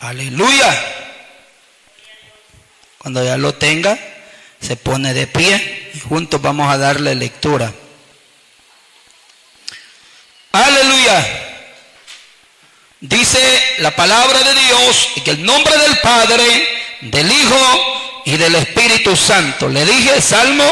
Aleluya. Cuando ya lo tenga, se pone de pie y juntos vamos a darle lectura. Aleluya. Dice la palabra de Dios que el nombre del Padre, del Hijo y del Espíritu Santo. Le dije Salmo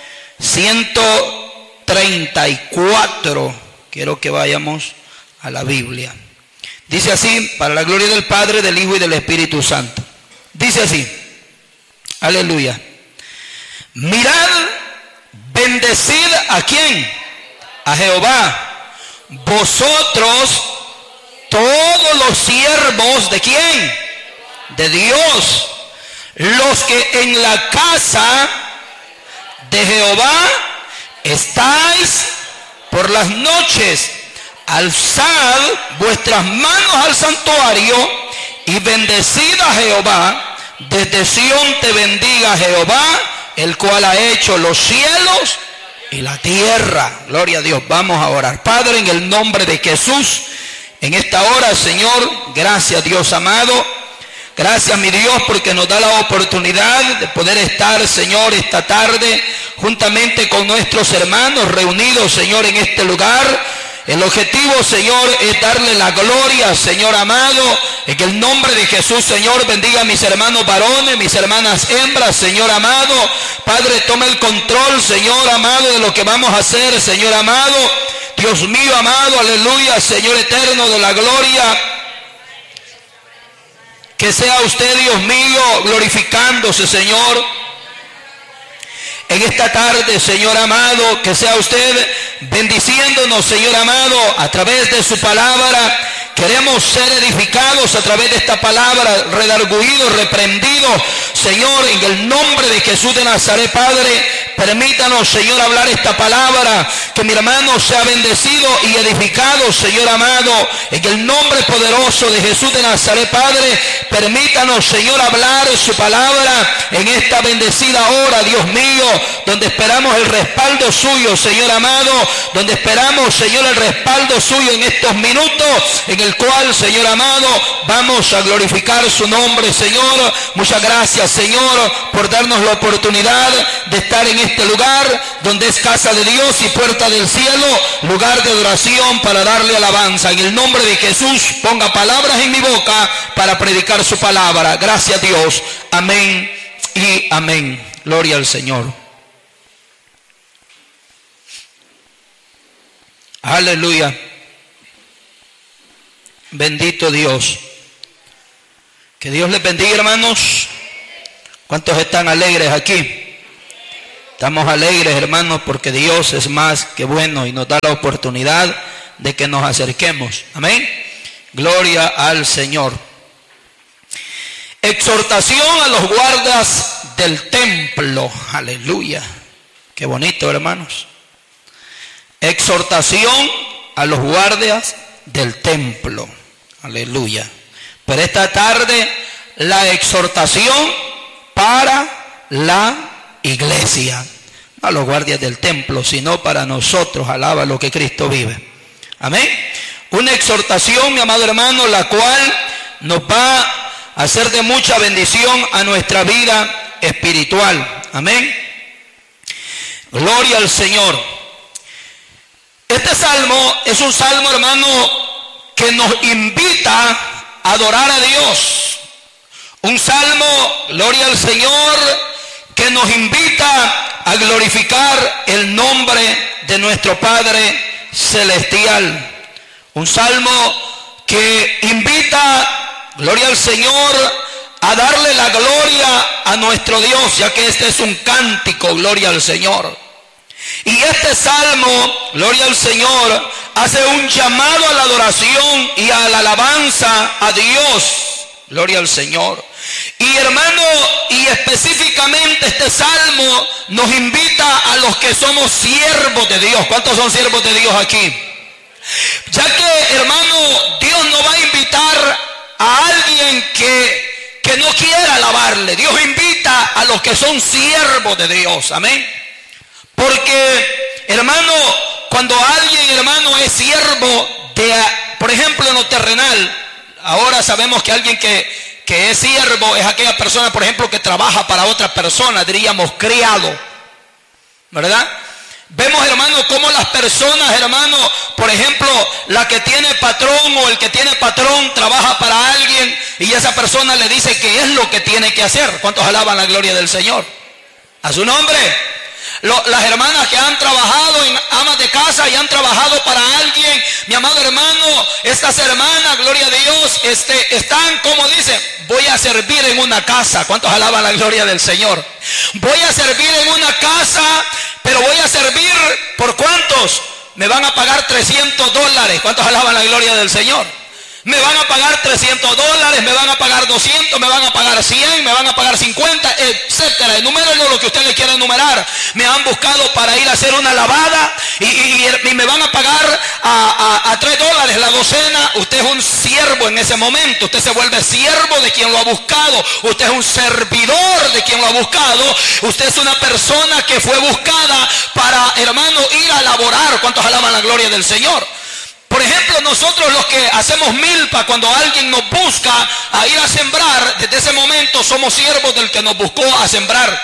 134. Quiero que vayamos a la Biblia. Dice así, para la gloria del Padre, del Hijo y del Espíritu Santo. Dice así. Aleluya. Mirad, bendecid ¿a quién? A Jehová. Vosotros, todos los siervos ¿de quién? De Dios. Los que en la casa de Jehová estáis por las noches. Alzad vuestras manos al santuario y bendecid a Jehová. Desde Sión te bendiga Jehová, el cual ha hecho los cielos y la tierra. Gloria a Dios. Vamos a orar. Padre, en el nombre de Jesús, en esta hora, Señor, gracias Dios amado. Gracias mi Dios porque nos da la oportunidad de poder estar, Señor, esta tarde juntamente con nuestros hermanos reunidos, Señor, en este lugar. El objetivo, Señor, es darle la gloria, Señor amado. En el nombre de Jesús, Señor, bendiga a mis hermanos varones, mis hermanas hembras, Señor amado. Padre, toma el control, Señor amado, de lo que vamos a hacer, Señor amado. Dios mío amado, aleluya, Señor eterno de la gloria. Que sea usted, Dios mío, glorificándose, Señor. En esta tarde, Señor amado, que sea usted bendiciéndonos, Señor amado, a través de su palabra. Queremos ser edificados a través de esta palabra, redarguidos, reprendidos. Señor, en el nombre de Jesús de Nazaret, Padre, permítanos, Señor, hablar esta palabra. Que mi hermano sea bendecido y edificado, Señor amado. En el nombre poderoso de Jesús de Nazaret, Padre, permítanos, Señor, hablar su palabra en esta bendecida hora, Dios mío, donde esperamos el respaldo suyo, Señor amado. Donde esperamos, Señor, el respaldo suyo en estos minutos, en el cual, Señor amado, vamos a glorificar su nombre, Señor. Muchas gracias, Señor, por darnos la oportunidad de estar en este lugar, donde es casa de Dios y puerta del cielo, lugar de adoración para darle alabanza. En el nombre de Jesús, ponga palabras en mi boca para predicar su palabra. Gracias, Dios. Amén y amén. Gloria al Señor. Aleluya. Bendito Dios. Que Dios les bendiga, hermanos. ¿Cuántos están alegres aquí? Estamos alegres, hermanos, porque Dios es más que bueno y nos da la oportunidad de que nos acerquemos. Amén. Gloria al Señor. Exhortación a los guardas del templo. Aleluya. Qué bonito, hermanos. Exhortación a los guardias del templo. Aleluya. Pero esta tarde la exhortación para la iglesia. No a los guardias del templo, sino para nosotros. Alaba lo que Cristo vive. Amén. Una exhortación, mi amado hermano, la cual nos va a hacer de mucha bendición a nuestra vida espiritual. Amén. Gloria al Señor. Este salmo es un salmo, hermano, que nos invita a adorar a Dios. Un salmo, gloria al Señor, que nos invita a glorificar el nombre de nuestro Padre Celestial. Un salmo que invita, gloria al Señor, a darle la gloria a nuestro Dios, ya que este es un cántico, gloria al Señor. Y este salmo, gloria al Señor, hace un llamado a la adoración y a la alabanza a Dios. Gloria al Señor. Y hermano, y específicamente este salmo nos invita a los que somos siervos de Dios. ¿Cuántos son siervos de Dios aquí? Ya que, hermano, Dios no va a invitar a alguien que no quiera alabarle. Dios invita a los que son siervos de Dios. Amén. Porque, hermano, cuando alguien, hermano, es siervo de, por ejemplo, en lo terrenal, Ahora sabemos que alguien que es siervo es aquella persona, por ejemplo, que trabaja para otra persona, diríamos criado, ¿verdad? Vemos, hermano, cómo las personas, hermano, por ejemplo, la que tiene patrón o el que tiene patrón trabaja para alguien y esa persona le dice qué es lo que tiene que hacer. ¿Cuántos alaban la gloria del Señor? A su nombre. Las hermanas que han trabajado en amas de casa y han trabajado para alguien, mi amado hermano, estas hermanas, gloria a Dios, están, como dicen, voy a servir en una casa. ¿Cuántos alaban la gloria del Señor? Voy a servir en una casa, pero voy a servir, ¿por cuántos? Me van a pagar $300. ¿Cuántos alaban la gloria del Señor? Me van a pagar $300, me van a pagar 200, me van a pagar 100, me van a pagar 50, etcétera. Enumérenlo lo que usted le quiera enumerar. Me han buscado para ir a hacer una lavada y me van a pagar a $3 la docena. Usted es un siervo en ese momento. Usted se vuelve siervo de quien lo ha buscado. Usted es un servidor de quien lo ha buscado. Usted es una persona que fue buscada para, hermano, ir a laborar. ¿Cuántos alaban la gloria del Señor? Por ejemplo, nosotros los que hacemos milpa, cuando alguien nos busca a ir a sembrar, desde ese momento somos siervos del que nos buscó a sembrar.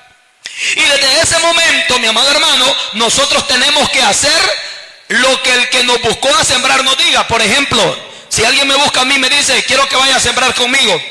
Y desde ese momento, mi amado hermano, nosotros tenemos que hacer lo que el que nos buscó a sembrar nos diga. Por ejemplo, si alguien me busca a mí y me dice, quiero que vaya a sembrar conmigo,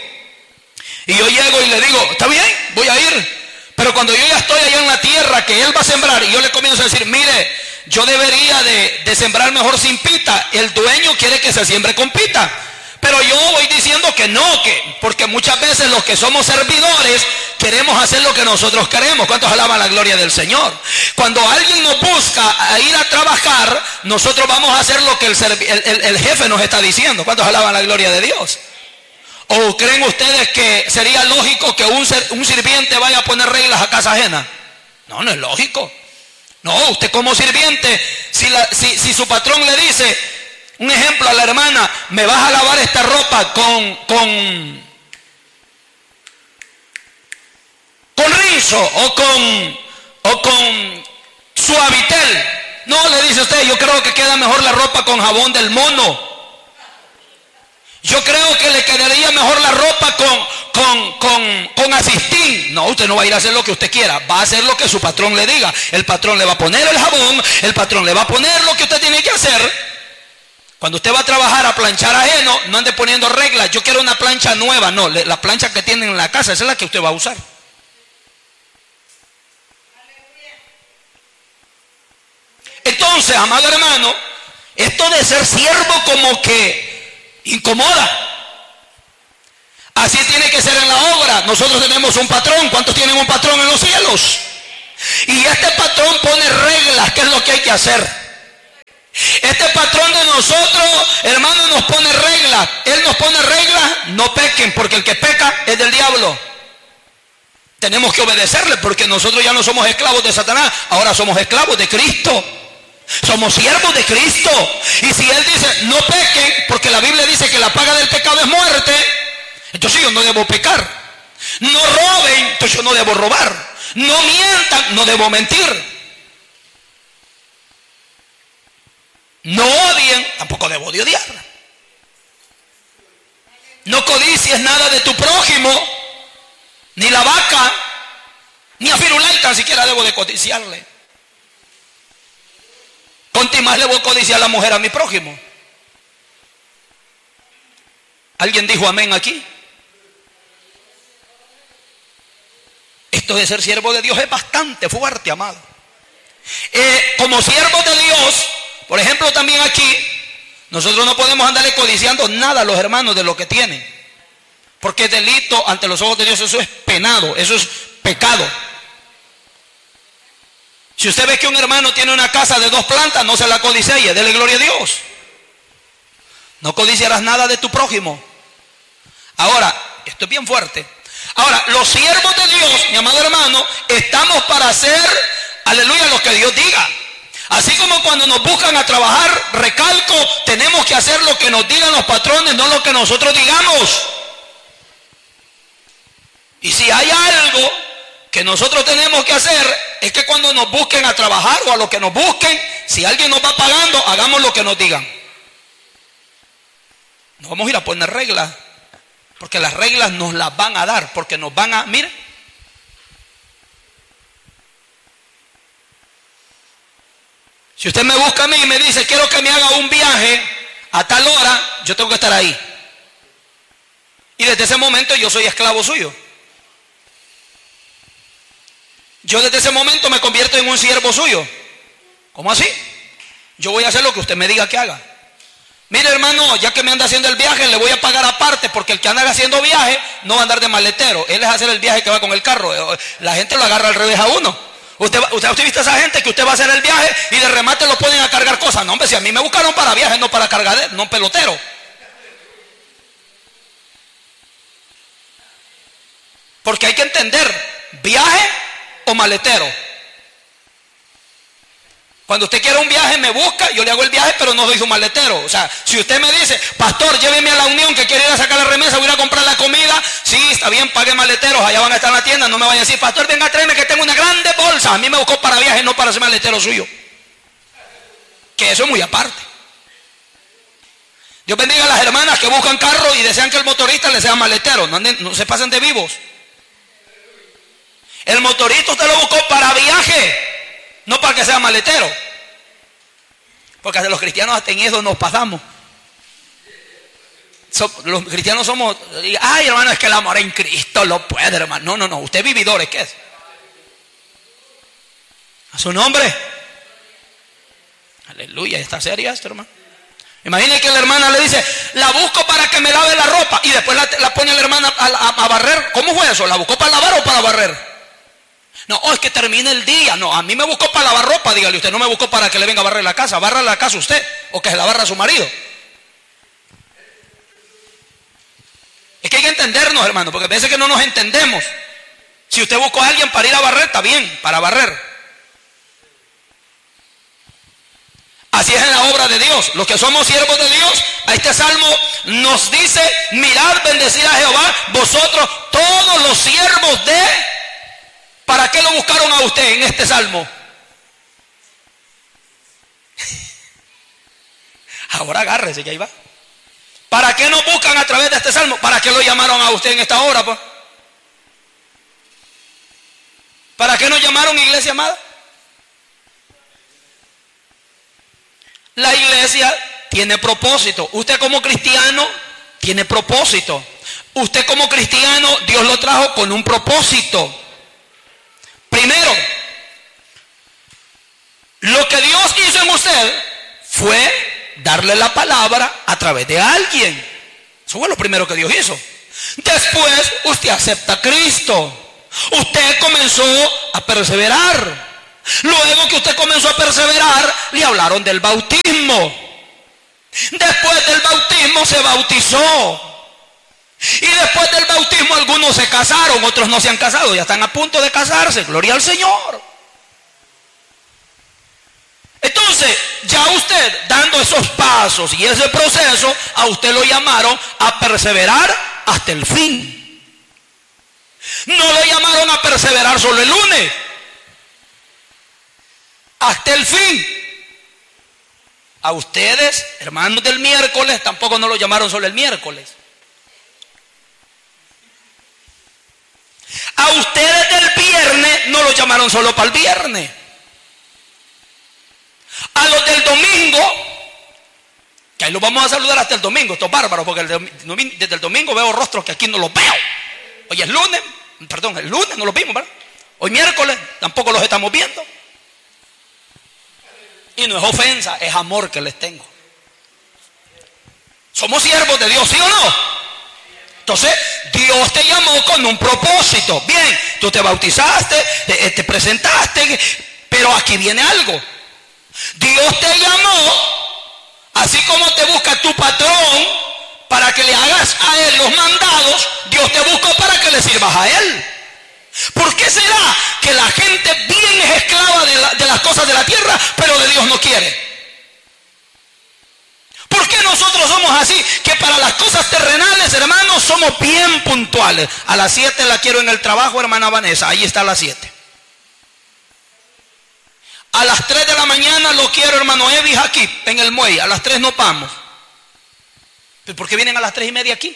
y yo llego y le digo, está bien, voy a ir. Pero cuando yo ya estoy allá en la tierra que él va a sembrar, y yo le comienzo a decir, mire, yo debería de sembrar mejor sin pita. El dueño quiere que se siembre con pita. Pero yo voy diciendo que no, porque muchas veces los que somos servidores queremos hacer lo que nosotros queremos. ¿Cuántos alaban la gloria del Señor? Cuando alguien nos busca a ir a trabajar, nosotros vamos a hacer lo que el jefe nos está diciendo. ¿Cuántos alaban la gloria de Dios? ¿O creen ustedes que sería lógico que un sirviente vaya a poner reglas a casa ajena? No, no es lógico. No, usted como sirviente, si su patrón le dice, un ejemplo a la hermana, me vas a lavar esta ropa con rinzo o con suavitel. No, le dice usted, yo creo que queda mejor la ropa con jabón del mono. Yo creo que le quedaría mejor la ropa con asistín. No, usted no va a ir a hacer lo que usted quiera. Va a hacer lo que su patrón le diga. El patrón le va a poner el jabón. El patrón le va a poner lo que usted tiene que hacer. Cuando usted va a trabajar a planchar ajeno, no ande poniendo reglas. Yo quiero una plancha nueva. No, la plancha que tienen en la casa, esa es la que usted va a usar. Entonces, amado hermano, esto de ser siervo como que incomoda. Así tiene que ser en la obra. Nosotros tenemos un patrón. ¿Cuántos tienen un patrón en los cielos? Y este patrón pone reglas. ¿Qué es lo que hay que hacer? Este patrón de nosotros, hermano, nos pone reglas. Él nos pone reglas. No pequen, porque el que peca es del diablo. Tenemos que obedecerle, porque nosotros ya no somos esclavos de Satanás. Ahora somos esclavos de Cristo. Somos siervos de Cristo. Y si Él dice no pequen, porque la Biblia dice que la paga del pecado es muerte, entonces yo no debo pecar. No roben, entonces yo no debo robar. No mientan, no debo mentir. No odien, tampoco debo de odiar. No codicies nada de tu prójimo, ni la vaca, ni a Firulai tan siquiera debo de codiciarle. Conti más le voy a codiciar a la mujer a mi prójimo. ¿Alguien dijo amén aquí? Esto de ser siervo de Dios es bastante fuerte, amado. Como siervos de Dios, por ejemplo, también aquí, nosotros no podemos andarle codiciando nada a los hermanos de lo que tienen. Porque es delito ante los ojos de Dios, eso es penado, eso es pecado. Si usted ve que un hermano tiene una casa de 2 plantas, no se la codicee, dele gloria a Dios. No codiciarás nada de tu prójimo. Ahora, esto es bien fuerte. Ahora, los siervos de Dios, mi amado hermano, estamos para hacer, aleluya, lo que Dios diga. Así como cuando nos buscan a trabajar, recalco, tenemos que hacer lo que nos digan los patrones, no lo que nosotros digamos. Y si hay algo que nosotros tenemos que hacer, es que cuando nos busquen a trabajar o a lo que nos busquen, si alguien nos va pagando, hagamos lo que nos digan. No vamos a ir a poner reglas, porque las reglas nos las van a dar, porque nos van a, mire, si usted me busca a mí y me dice, quiero que me haga un viaje a tal hora, yo tengo que estar ahí. Y desde ese momento yo soy esclavo suyo. Yo desde ese momento me convierto en un siervo suyo. ¿Cómo así? Yo voy a hacer lo que usted me diga que haga. Mire, hermano, ya que me anda haciendo el viaje, le voy a pagar aparte, porque el que anda haciendo viaje no va a andar de maletero. Él es hacer el viaje que va con el carro. La gente lo agarra al revés a uno. Usted visto a esa gente que usted va a hacer el viaje y de remate lo ponen a cargar cosas. No, hombre, si a mí me buscaron para viaje, no para cargadero, no pelotero. Porque hay que entender, viaje o maletero. Cuando usted quiere un viaje me busca, yo le hago el viaje, pero no soy su maletero. O sea, si usted me dice, pastor, lléveme a la Unión que quiero ir a sacar la remesa, voy a ir a comprar la comida. Sí, está bien, pague maleteros, allá van a estar en la tienda. No me vaya a decir, pastor, venga, tráeme que tengo una grande bolsa. A mí me buscó para viaje, no para ser maletero suyo. Que eso es muy aparte. Dios bendiga a las hermanas que buscan carro y desean que el motorista les sea maletero. No se pasen de vivos. El motorista usted lo buscó para viaje, no para que sea maletero. Porque los cristianos hasta en eso nos pasamos. Los cristianos somos, ay hermano, es que el amor en Cristo lo puede, hermano. No, usted es vividor, ¿qué es? A su nombre. Aleluya, ¿está seria esto, hermano? Imagine que la hermana le dice, la busco para que me lave la ropa, y después la pone la hermana a barrer. ¿Cómo fue eso? ¿La buscó para lavar o para barrer? No, es que termine el día. No, a mí me buscó para lavar ropa, dígale usted. No me buscó para que le venga a barrer la casa. Barra la casa usted, o que se la barra a su marido. Es que hay que entendernos, hermano, porque a veces que no nos entendemos. Si usted buscó a alguien para ir a barrer, está bien, para barrer. Así es en la obra de Dios. Los que somos siervos de Dios, a este salmo nos dice, mirad, bendecid a Jehová, vosotros todos los siervos de... ¿Para qué lo buscaron a usted en este salmo? Ahora agárrese que ahí va. ¿Para qué nos buscan a través de este salmo? ¿Para qué lo llamaron a usted en esta hora, pues? ¿Para qué nos llamaron, iglesia amada? La iglesia tiene propósito. Usted como cristiano tiene propósito. Usted como cristiano, Dios lo trajo con un propósito. Primero, lo que Dios hizo en usted fue darle la palabra a través de alguien. Eso fue lo primero que Dios hizo. Después, usted acepta a Cristo. Usted comenzó a perseverar. Luego que usted comenzó a perseverar, le hablaron del bautismo. Después del bautismo se bautizó. Y después del bautismo algunos se casaron, otros no se han casado, ya están a punto de casarse, gloria al Señor. Entonces, ya usted dando esos pasos y ese proceso, a usted lo llamaron a perseverar hasta el fin. No lo llamaron a perseverar solo el lunes, hasta el fin. A ustedes, hermanos del miércoles, tampoco no lo llamaron solo el miércoles. A ustedes del viernes no los llamaron solo para el viernes. A los del domingo, que ahí los vamos a saludar hasta el domingo, esto es bárbaro, porque desde el domingo veo rostros que aquí no los veo. Hoy es lunes, el lunes no los vimos, ¿verdad? Hoy miércoles tampoco los estamos viendo. Y no es ofensa, es amor que les tengo. Somos siervos de Dios, ¿sí o no? Entonces, Dios te llamó con un propósito. Bien, tú te bautizaste, te presentaste, pero aquí viene algo. Dios te llamó, así como te busca tu patrón para que le hagas a él los mandados, Dios te buscó para que le sirvas a él. ¿Por qué será que la gente bien es esclava de las cosas de la tierra, pero de Dios no quiere? ¿Por qué nosotros somos así? Que para las cosas terrenales, hermanos, somos bien puntuales. A las 7 la quiero en el trabajo, hermana Vanessa. Ahí está a las 7. A las 3 de la mañana lo quiero, hermano Evis, aquí, en el muelle. A las 3 nos vamos. ¿Por qué vienen a las 3:30 aquí?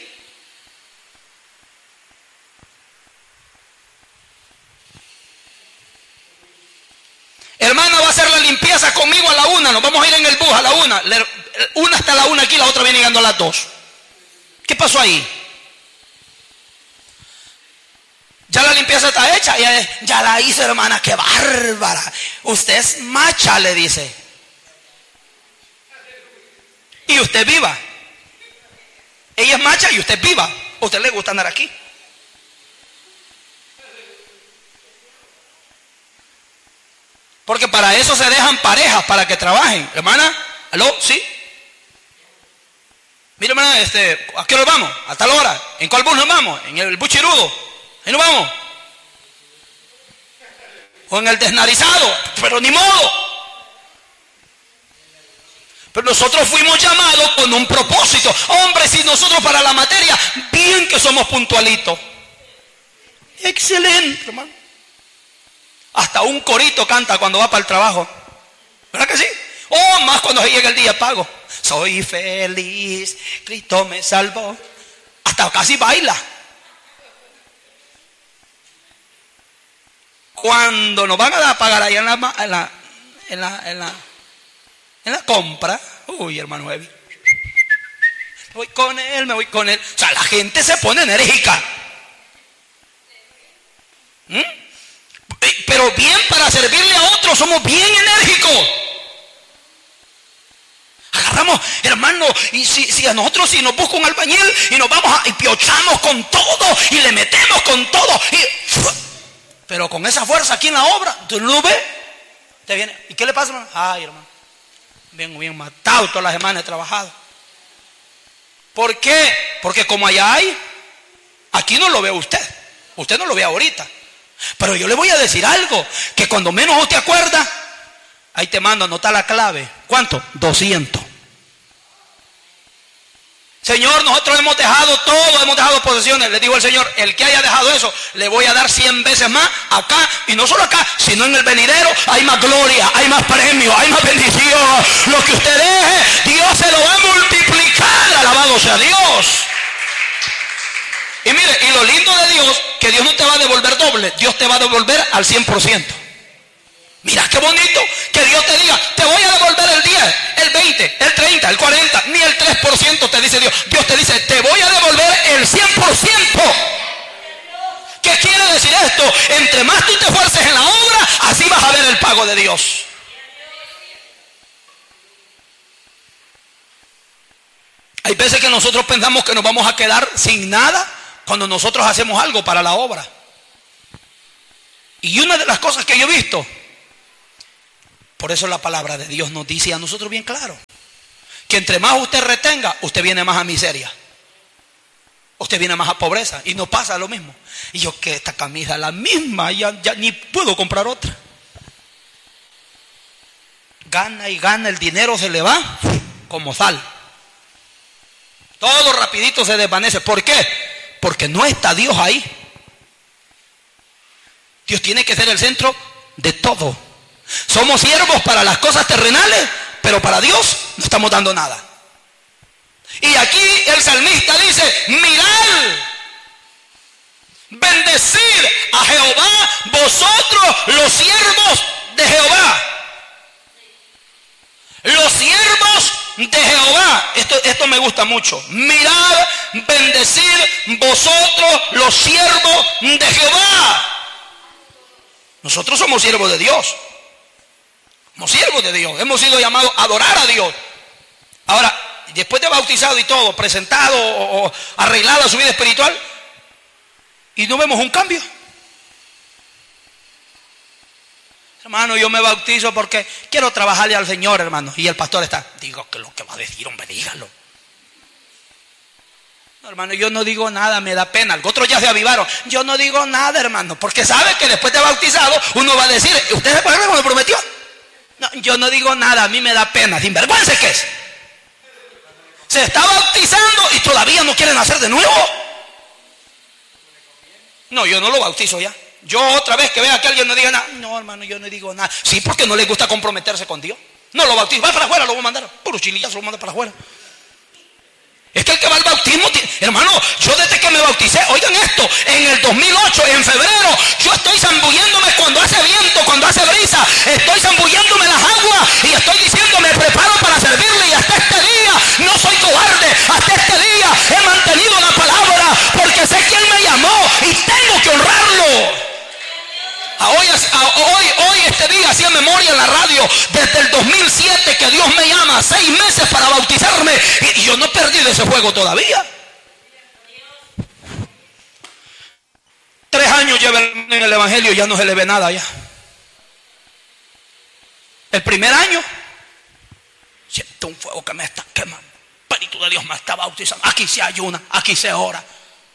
Hermana va a hacer la limpieza conmigo a la 1. Nos vamos a ir en el bus a la 1. Una hasta la 1 aquí, la otra viene llegando a las 2. ¿Qué pasó ahí? Ya la limpieza está hecha. Ya la hizo, hermana. ¡Qué bárbara! Usted es macha, le dice. Y usted viva. Ella es macha y usted es viva. ¿A usted le gusta andar aquí? Porque para eso se dejan parejas, para que trabajen. Hermana, ¿aló? ¿Sí? Mira, hermana, ¿a qué hora vamos? ¿A tal hora? ¿En cuál bus nos vamos? ¿En el bus chirudo? ¿Ahí nos vamos? ¿O en el desnarizado? Pero ni modo. Pero nosotros fuimos llamados con un propósito. Hombre, si nosotros para la materia, bien que somos puntualitos. Excelente, hermano. Hasta un corito canta cuando va para el trabajo. ¿Verdad que sí? Oh, más cuando llega el día pago. Soy feliz, Cristo me salvó. Hasta casi baila. Cuando nos van a dar a pagar ahí en la compra. Uy, hermano Evi. Me voy con él. O sea, la gente se pone enérgica. Pero bien, para servirle a otros somos bien enérgicos. Agarramos, hermano, y si a nosotros si nos busca un albañil y nos vamos y piochamos con todo y le metemos con todo pero con esa fuerza aquí en la obra, ¿tú no lo ves? Te viene, ¿y qué le pasa, hermano? Ay, hermano, bien matado, todas las semanas he trabajado. ¿Por qué? Porque como allá hay, aquí no lo ve usted no lo ve ahorita. Pero yo le voy a decir algo, que cuando menos usted acuerda, ahí te mando a anotar la clave. ¿Cuánto? 200. Señor, nosotros hemos dejado todo, hemos dejado posesiones. Le digo al Señor, el que haya dejado eso, le voy a dar 100 veces más acá. Y no solo acá, sino en el venidero hay más gloria, hay más premio, hay más bendición. Lo que usted deje, Dios se lo va a multiplicar. Alabado sea Dios. Y mire, y lo lindo de Dios, que Dios no te va a devolver doble, Dios te va a devolver al 100%. Mira qué bonito que Dios te diga, te voy a devolver el 10, el 20, el 30, el 40, ni el 3% te dice Dios. Dios te dice, te voy a devolver el 100%. ¿Qué quiere decir esto? Entre más tú te esfuerces en la obra, así vas a ver el pago de Dios. Hay veces que nosotros pensamos que nos vamos a quedar sin nada cuando nosotros hacemos algo para la obra. Y una de las cosas que yo he visto, por eso la palabra de Dios nos dice a nosotros bien claro, que entre más usted retenga, usted viene más a miseria, usted viene más a pobreza. Y no pasa lo mismo. Y yo, que esta camisa es la misma, ya ni puedo comprar otra. Gana y gana, el dinero se le va como sal. Todo rapidito se desvanece. ¿Por qué? Porque no está Dios ahí. Dios tiene que ser el centro de todo. Somos siervos para las cosas terrenales, pero para Dios no estamos dando nada. Y aquí el salmista dice, mirad, bendecid a Jehová, vosotros los siervos de Jehová. Los siervos de Jehová. Esto me gusta mucho. Mirad, bendecid vosotros los siervos de Jehová. Nosotros somos siervos de Dios. Somos siervos de Dios. Hemos sido llamados a adorar a Dios. Ahora, después de bautizado y todo, presentado o arreglada su vida espiritual, y no vemos un cambio. Hermano, yo me bautizo porque quiero trabajarle al Señor, hermano. Y el pastor está, digo que lo que va a decir, hombre, dígalo. No, hermano, yo no digo nada, me da pena. Otros ya se avivaron. Yo no digo nada, hermano, porque sabe que después de bautizado uno va a decir, ¿usted se acuerda cuando prometió? No, yo no digo nada, a mí me da pena. Sinvergüenza que es. Se está bautizando y todavía no quiere nacer de nuevo. No, yo no lo bautizo ya. Yo otra vez que vea que alguien no diga nada, no, hermano, yo no digo nada. Sí, porque no le gusta comprometerse con Dios. No lo bautizo, va para afuera, lo voy a mandar. Puro chilillazo, lo mando para afuera. Es que el que va al bautismo, hermano, yo desde que me bauticé, oigan esto, en el 2008, en febrero, yo estoy zambulléndome cuando hace viento, cuando hace brisa, estoy zambulléndome las aguas y estoy diciendo, me preparo para servirle, y hasta este día no soy cobarde, hasta este día he mantenido la palabra, porque sé quién me llamó y tengo que honrarlo. Hoy este día hacía memoria en la radio desde el 2007 que Dios me llama 6 meses para bautizarme, y yo no he perdido ese juego todavía. 3 años lleva en el evangelio y ya no se le ve nada ya. El primer año siento un fuego que me está quemando, el Espíritu de Dios me está bautizando, aquí se ayuna, aquí se ora.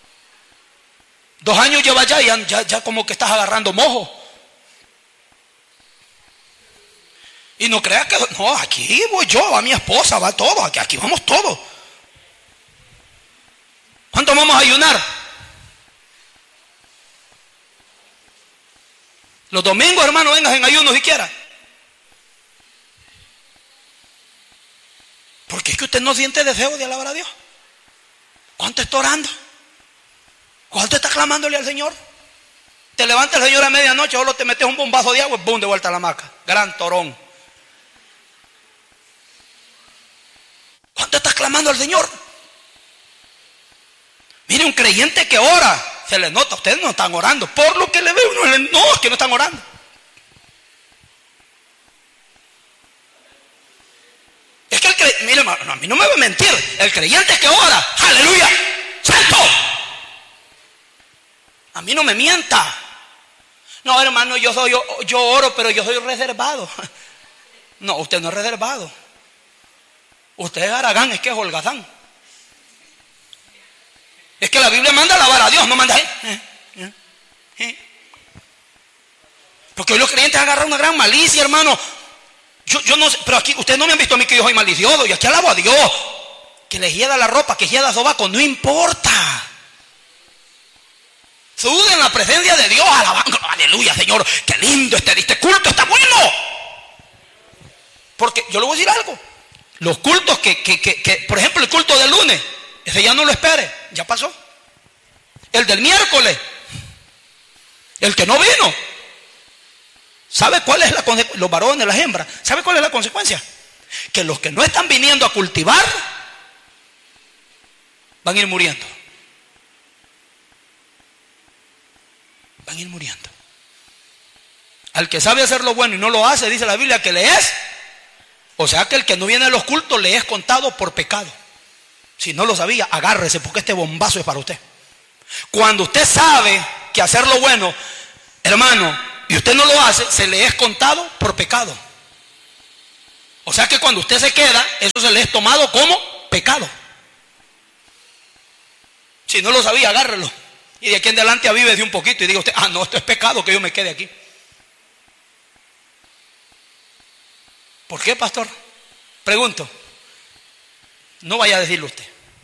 2 años lleva ya y ya como que estás agarrando mojo. Y no creas que, no, aquí voy yo, va mi esposa, va todo, aquí vamos todos. ¿Cuánto vamos a ayunar? Los domingos, hermano, vengas en ayuno si quiera. Porque es que usted no siente deseo de alabar a Dios. ¿Cuánto está orando? ¿Cuánto está clamándole al Señor? Te levanta el Señor a medianoche, solo te metes un bombazo de agua y boom, de vuelta a la hamaca. Gran torón. ¿Cuánto estás clamando al Señor? Mire, un creyente que ora, se le nota, ustedes no están orando. Por lo que le veo, no, es que no están orando. Es que mire, a mí no me va a mentir. El creyente que ora, aleluya, santo. A mí no me mienta. No, hermano, yo oro, pero yo soy reservado. No, usted no es reservado. Usted es Aragán, es que es holgazán. Es que la Biblia manda a alabar a Dios, no manda Porque hoy los creyentes agarran una gran malicia, hermano. Yo no sé, pero aquí ustedes no me han visto a mí que yo soy malicioso, y aquí alabo a Dios. Que le hieda la ropa, que hieda sobaco, no importa. Sude en la presencia de Dios, alabando, aleluya, Señor, qué lindo este culto, está bueno. Porque yo le voy a decir algo. Los cultos que por ejemplo, el culto del lunes, ese ya no lo espere, ya pasó. El del miércoles, el que no vino, ¿sabe cuál es la consecuencia? Los varones, las hembras, ¿sabe cuál es la consecuencia? Que los que no están viniendo a cultivar van a ir muriendo. Van a ir muriendo. Al que sabe hacer lo bueno y no lo hace, dice la Biblia que le es. O sea que el que no viene a los cultos le es contado por pecado. Si no lo sabía, agárrese, porque este bombazo es para usted. Cuando usted sabe que hacer lo bueno, hermano, y usted no lo hace, se le es contado por pecado. O sea que cuando usted se queda, eso se le es tomado como pecado. Si no lo sabía, agárrelo. Y de aquí en adelante avívese un poquito y diga usted, no, esto es pecado que yo me quede aquí. ¿Por qué, pastor? Pregunto. No vaya a decirlo usted.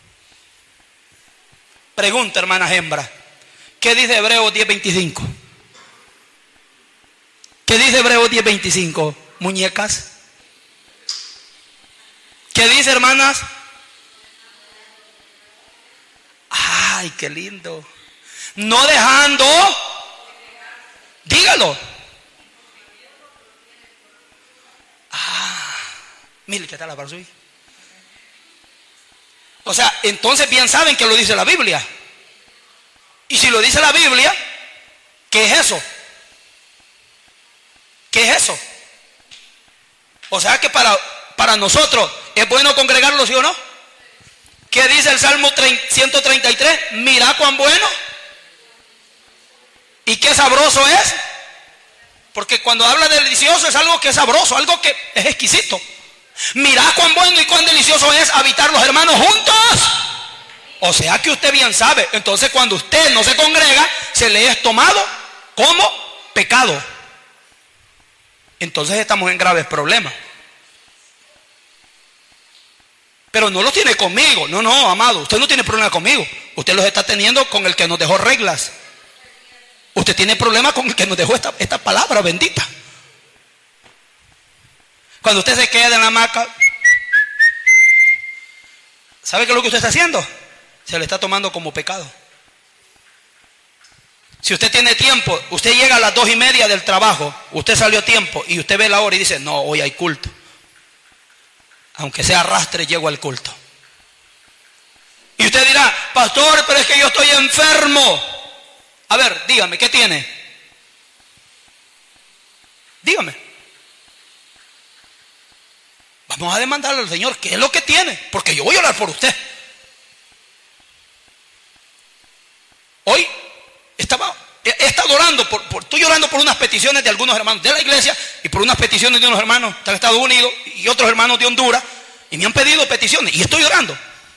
Pregunta, hermanas hembras. ¿Qué dice Hebreos 10:25? ¿Qué dice Hebreos 10:25? Muñecas. ¿Qué dice, hermanas? Ay, qué lindo. No dejando. Dígalo. Mire qué tal la parsuí. O sea, entonces bien saben que lo dice la Biblia. Y si lo dice la Biblia, ¿qué es eso? ¿Qué es eso? O sea que para nosotros es bueno congregarlo, ¿sí o no? ¿Qué dice el Salmo 133? Mira cuán bueno y qué sabroso es. Porque cuando habla de delicioso es algo que es sabroso, algo que es exquisito. Mirá cuán bueno y cuán delicioso es habitar los hermanos juntos. O sea que usted bien sabe. Entonces cuando usted no se congrega, se le es tomado como pecado. Entonces estamos en graves problemas. Pero no los tiene conmigo. No, amado, usted no tiene problema conmigo. Usted los está teniendo con el que nos dejó reglas. Usted tiene problemas con el que nos dejó esta palabra bendita. Cuando usted se queda en la hamaca, ¿Sabe qué es lo que usted está haciendo? Se le está tomando como pecado. Si usted tiene tiempo, usted llega a las 2:30 del trabajo, usted salió a tiempo y usted ve la hora y dice, no, hoy hay culto. Aunque sea arrastre, llego al culto. Y usted dirá, pastor, pero es que yo estoy enfermo. A ver, dígame, ¿qué tiene? Dígame. Vamos a demandarle al Señor qué es lo que tiene, porque yo voy a orar por usted. Hoy he estado orando, estoy orando por unas peticiones de algunos hermanos de la iglesia y por unas peticiones de unos hermanos de Estados Unidos y otros hermanos de Honduras, y me han pedido peticiones y estoy orando.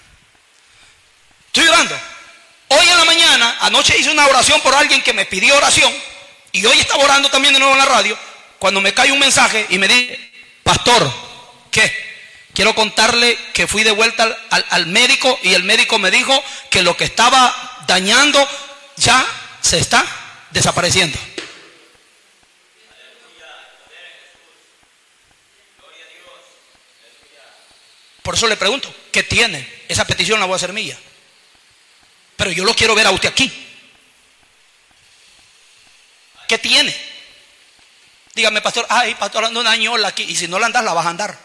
Estoy orando. Hoy en la mañana, anoche hice una oración por alguien que me pidió oración y hoy estaba orando también de nuevo en la radio cuando me cae un mensaje y me dice, pastor, ¿qué? Quiero contarle que fui de vuelta al médico y el médico me dijo que lo que estaba dañando ya se está desapareciendo. Por eso le pregunto, ¿qué tiene? Esa petición la voy a hacer mía. Pero yo lo quiero ver a usted aquí. ¿Qué tiene? Dígame, pastor, ay, pastor, ando una ñola aquí. Y si no la andas, la vas a andar.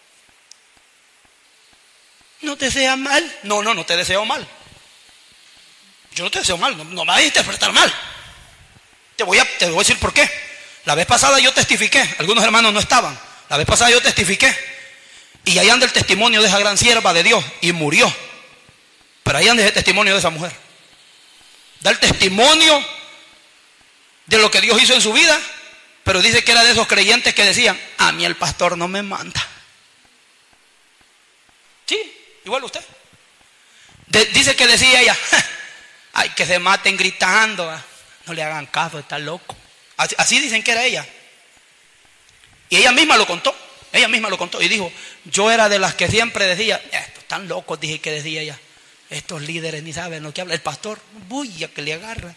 ¿No te desea mal? No te deseo mal. Yo no te deseo mal, no me vas a interpretar mal. Te voy a decir por qué. La vez pasada yo testifiqué, algunos hermanos no estaban. La vez pasada yo testifiqué. Y ahí anda el testimonio de esa gran sierva de Dios. Y murió. Pero ahí anda el testimonio de esa mujer. Da el testimonio de lo que Dios hizo en su vida. Pero dice que era de esos creyentes que decían, a mí el pastor no me manda. Sí, igual usted. Dice que decía ella, ay, que se maten gritando. No le hagan caso, está loco. Así dicen que era ella. Y ella misma lo contó. Ella misma lo contó y dijo, yo era de las que siempre decía, estos están locos, dije que decía ella. Estos líderes ni saben lo que habla. El pastor, bulla que le agarra.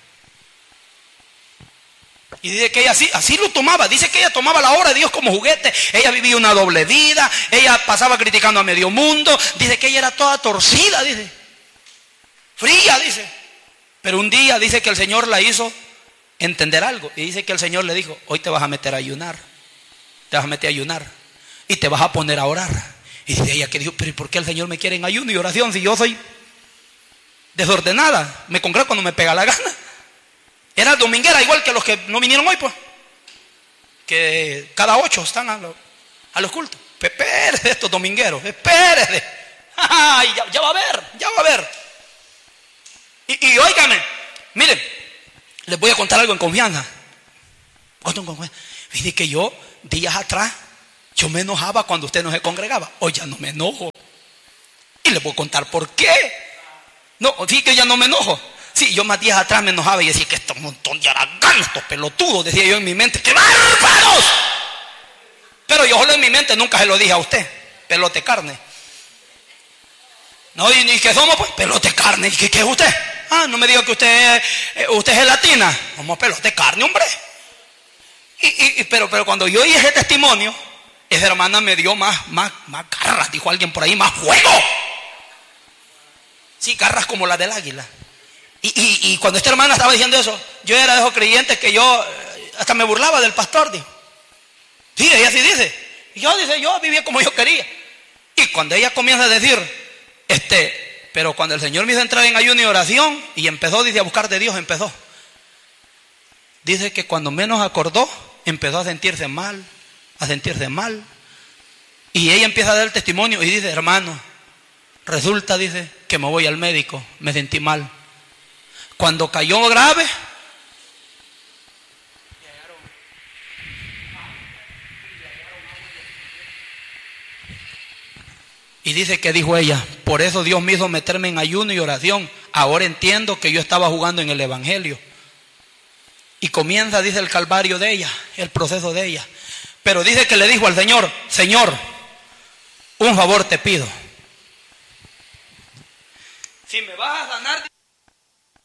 Y dice que ella así lo tomaba. Dice que ella tomaba la obra de Dios como juguete. Ella vivía una doble vida. Ella pasaba criticando a medio mundo. Dice que ella era toda torcida, dice. Fría, dice. Pero un día dice que el Señor la hizo entender algo. Y dice que el Señor le dijo, hoy te vas a meter a ayunar. Te vas a meter a ayunar. Y te vas a poner a orar. Y dice ella que dijo, pero ¿y por qué el Señor me quiere en ayuno y oración si yo soy desordenada? Me congrego cuando me pega la gana. Era dominguera, igual que los que no vinieron hoy, pues. Que cada 8 están a los cultos. Espérese estos domingueros, espérese. Ay, ya va a ver. Y óigame, miren, les voy a contar algo en confianza. Dice que yo, días atrás, yo me enojaba cuando usted no se congregaba. Hoy ya no me enojo. Y les voy a contar por qué. No, sí que ya no me enojo. Sí, yo más días atrás me enojaba y decía que estos montón de haraganes, estos pelotudos, decía yo en mi mente, ¡qué bárbaros! Pero yo solo en mi mente nunca se lo dije a usted, pelote carne. No, y que somos pues pelote carne. ¿Y qué es usted? Ah, no me diga que usted es gelatina. Somos pelote carne, hombre. Pero cuando yo oí ese testimonio, esa hermana me dio más garras, dijo alguien por ahí, más fuego. Sí, garras como la del águila. Y cuando esta hermana estaba diciendo eso, yo era de esos creyentes que yo hasta me burlaba del pastor, dijo. Sí, ella sí dice. Y yo vivía como yo quería. Y cuando ella comienza a decir, pero cuando el Señor me hizo entrar en ayuno y oración, y empezó, dice, a buscar de Dios, empezó. Dice que cuando menos acordó, empezó a sentirse mal. Y ella empieza a dar el testimonio y dice, hermano, resulta, dice, que me voy al médico, me sentí mal. Cuando cayó grave, y dice que dijo ella, por eso Dios me hizo meterme en ayuno y oración. Ahora entiendo que yo estaba jugando en el evangelio. Y comienza, dice, el calvario de ella, el proceso de ella. Pero dice que le dijo al Señor, Señor, un favor te pido. Si me vas a sanar...